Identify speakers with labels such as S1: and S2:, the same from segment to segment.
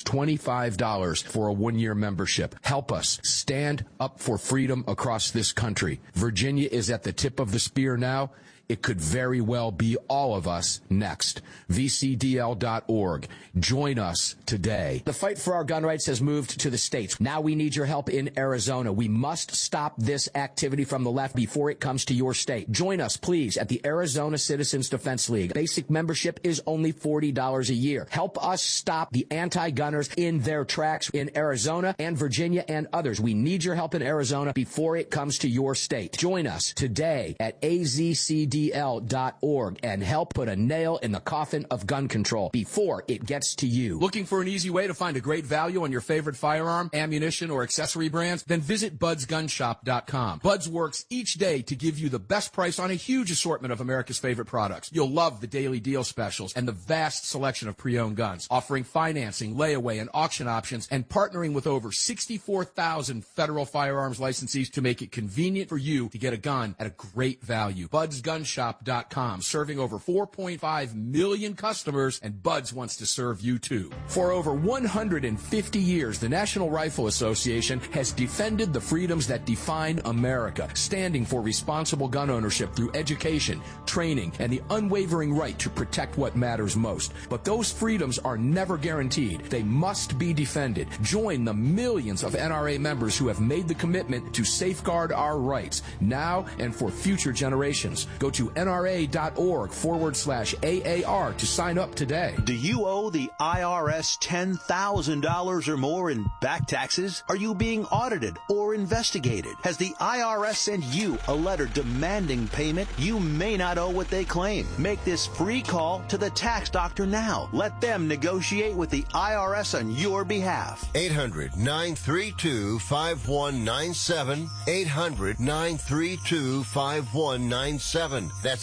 S1: $25 for a one-year membership. Help us stand up for freedom across this country. Virginia is at the tip of the spear now. It could very well be all of us next. VCDL.org. Join us today. The fight for our gun rights has moved to the states. Now we need your help in Arizona. We must stop this activity from the left before it comes to your state. Join us, please, at the Arizona Citizens Defense League. Basic membership is only $40 a year. Help us stop the anti-gunners in their tracks in Arizona and Virginia and others. We need your help in Arizona before it comes to your state. Join us today at AZCD.org and help put a nail in the coffin of gun control before it gets to you.
S2: Looking for an easy way to find a great value on your favorite firearm, ammunition, or accessory brands? Then visit BudsGunShop.com. Buds works each day to give you the best price on a huge assortment of America's favorite products. You'll love the daily deal specials and the vast selection of pre-owned guns, offering financing, layaway, and auction options, and partnering with over 64,000 federal firearms licensees to make it convenient for you to get a gun at a great value. BudsGunShop.com, serving over 4.5 million customers, and Buds wants to serve you too.
S1: For over 150 years, the National Rifle Association has defended the freedoms that define America, standing for responsible gun ownership through education, training, and the unwavering right to protect what matters most. But those freedoms are never guaranteed. They must be defended. Join the millions of NRA members who have made the commitment to safeguard our rights now and for future generations. Go to NRA.org/AAR to sign up today.
S3: Do you owe the IRS $10,000 or more in back taxes? Are you being audited or investigated? Has the IRS sent you a letter demanding payment? You may not owe what they claim. Make this free call to the tax doctor now. Let them negotiate with the IRS on your behalf.
S4: 800-932-5197. 800-932-5197. That's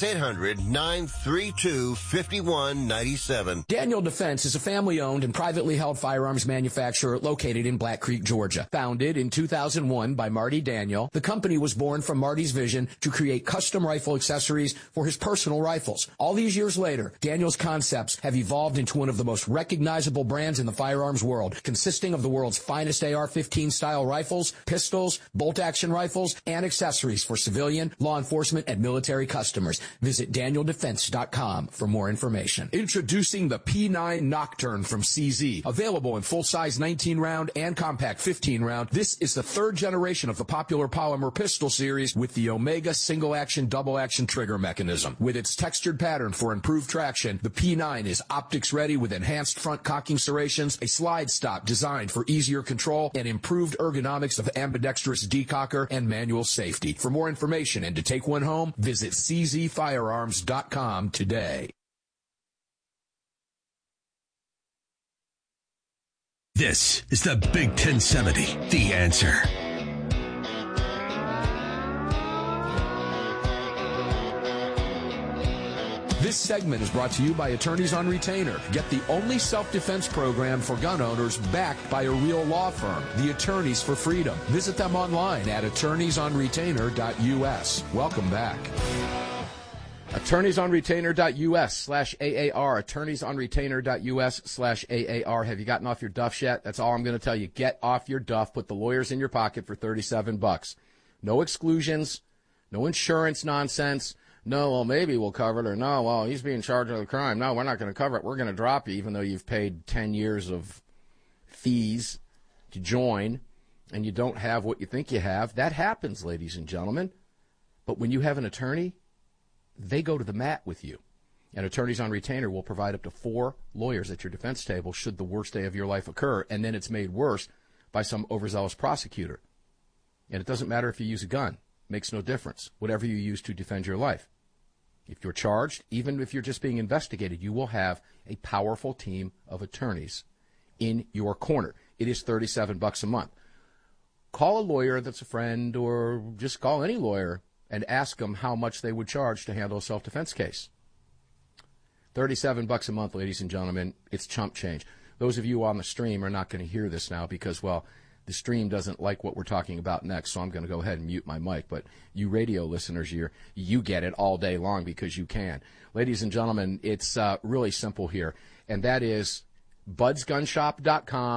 S4: 800-932-5197.
S1: Daniel Defense is a family-owned and privately held firearms manufacturer located in Black Creek, Georgia. Founded in 2001 by Marty Daniel, the company was born from Marty's vision to create custom rifle accessories for his personal rifles. All these years later, Daniel's concepts have evolved into one of the most recognizable brands in the firearms world, consisting of the world's finest AR-15 style rifles, pistols, bolt-action rifles, and accessories for civilian, law enforcement, and military customers. Visit DanielDefense.com for more information. Introducing the P9 Nocturne from CZ. Available in full-size 19-round and compact 15-round, this is the third generation of the popular polymer pistol series with the Omega single-action, double-action trigger mechanism. With its textured pattern for improved traction, the P9 is optics-ready with enhanced front cocking serrations, a slide stop designed for easier control, and improved ergonomics of ambidextrous decocker and manual safety. For more information and to take one home, visit czfirearms.com today.
S5: This is the Big 1070, The Answer.
S1: This segment is brought to you by Attorneys on Retainer. Get the only self-defense program for gun owners backed by a real law firm, the Attorneys for Freedom. Visit them online at attorneysonretainer.us. Welcome back.
S2: AttorneysOnRetainer.us/AAR. AttorneysOnRetainer.us/AAR. Have you gotten off your duffs yet? That's all I'm going to tell you. Get off your duff. Put the lawyers in your pocket for $37. No exclusions. No insurance nonsense. No, well, maybe we'll cover it. Or no, well, he's being charged with a crime. No, we're not going to cover it. We're going to drop you, even though you've paid 10 years of fees to join and you don't have what you think you have. That happens, ladies and gentlemen. But when you have an attorney, they go to the mat with you. And Attorneys on Retainer will provide up to 4 lawyers at your defense table should the worst day of your life occur, and then it's made worse by some overzealous prosecutor. And it doesn't matter if you use a gun. It makes no difference. Whatever you use to defend your life. If you're charged, even if you're just being investigated, you will have a powerful team of attorneys in your corner. It is $37 a month. Call a lawyer that's a friend, or just call any lawyer and ask them how much they would charge to handle a self-defense case. $37 a month, ladies and gentlemen. It's chump change. Those of you on the stream are not going to hear this now because, well, the stream doesn't like what we're talking about next, so I'm going to go ahead and mute my mic. But you radio listeners, you get it all day long because you can. Ladies and gentlemen, it's really simple here, and that is budsgunshop.com.